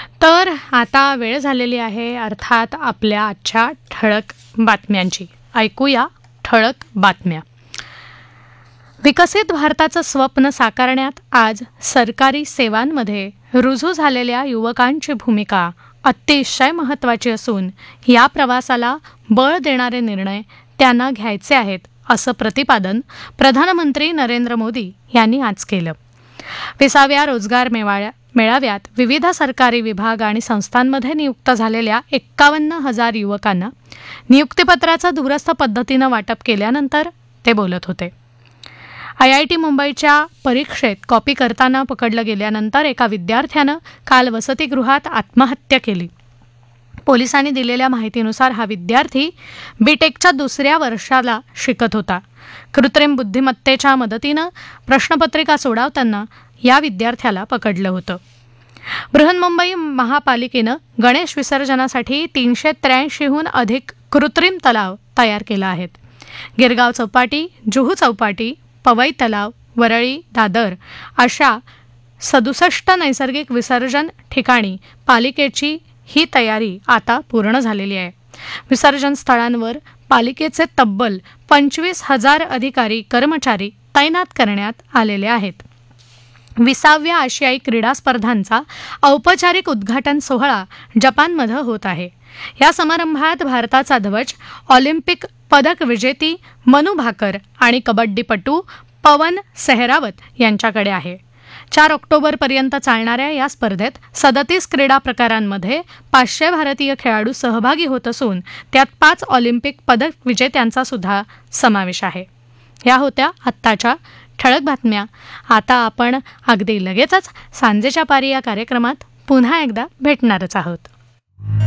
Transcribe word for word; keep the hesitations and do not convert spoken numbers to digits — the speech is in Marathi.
तर आता वेळ झालेली आहे अर्थात आपल्या आजच्या ठळक बातम्यांची. ऐकूया ठळक बातम्या. विकसित भारताचं स्वप्न साकारण्यात आज सरकारी सेवांमध्ये रुजू झालेल्या युवकांची भूमिका अतिशय महत्त्वाची असून या प्रवासाला बळ देणारे निर्णय त्यांना घ्यायचे आहेत, असं प्रतिपादन प्रधानमंत्री नरेंद्र मोदी यांनी आज केलं. विसाव्या रोजगार मेळाव्या मेळाव्यात विविध सरकारी विभाग आणि संस्थांमध्ये नियुक्त झालेल्या एक्कावन्न हजार युवकांना नियुक्तीपत्राचं दूरस्थ पद्धतीनं वाटप केल्यानंतर ते बोलत होते. आय आय टी मुंबईच्या परीक्षेत कॉपी करताना पकडलं गेल्यानंतर एका विद्यार्थ्यानं काल वसतिगृहात आत्महत्या केली. पोलिसांनी दिलेल्या माहितीनुसार हा विद्यार्थी बीटेकच्या दुसऱ्या वर्षाला शिकत होता. कृत्रिम बुद्धिमत्तेच्या मदतीनं प्रश्नपत्रिका सोडवताना या विद्यार्थ्याला पकडलं होतं. बृहन्मुंबई महापालिकेनं गणेश विसर्जनासाठी तीनशे त्र्याऐंशीहून अधिक कृत्रिम तलाव तयार केला आहेत. गिरगाव चौपाटी, जुहू चौपाटी, पवई तलाव, वरळी, दादर अशा सदुसष्ट नैसर्गिक विसर्जन ठिकाणी पालिकेची ही तयारी आता पूर्ण झालेली आहे. विसर्जन स्थळांवर पालिकेचे तब्बल पंचवीस हजार अधिकारी कर्मचारी तैनात करण्यात आलेले आहेत. विसाव्या आशियाई क्रीडा स्पर्धांचा औपचारिक उद्घाटन सोहळा जपानमध्ये होत आहे. या समारंभात भारताचा ध्वज ऑलिम्पिक पदक विजेती मनू भाकर आणि कबड्डीपटू पवन सेहरावत यांच्याकडे आहे. चार ऑक्टोबरपर्यंत चालणाऱ्या या स्पर्धेत सदतीस क्रीडा प्रकारांमध्ये पाचशे भारतीय खेळाडू सहभागी होत असून त्यात पाच ऑलिम्पिक पदक विजेत्यांचा सुद्धा समावेश आहे. या होत्या आत्ताच्या ठळक बातम्या. आता आपण अगदी लगेचच सांजेच्या पारी या कार्यक्रमात पुन्हा एकदा भेटणारच आहोत.